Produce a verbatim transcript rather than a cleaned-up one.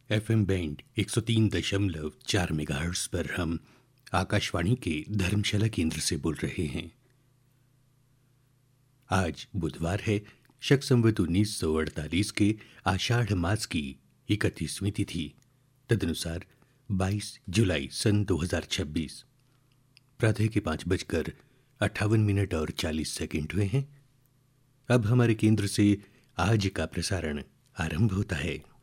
F M band एक सौ तीन दशमलव चार मेगाहर्ट्ज पर हम आकाशवाणी के धर्मशाला केंद्र से बोल रहे हैं। आज बुधवार है, शक संवत उन्नीस सौ अड़तालीस के आषाढ़ मास की इकतीसवीं तिथि, तदनुसार बाईस जुलाई सन दो हजार छब्बीस। प्रातः के पाँच बजकर अट्ठावन मिनट और चालीस सेकंड हुए हैं। अब हमारे केंद्र से आज का प्रसारण आरंभ होता है।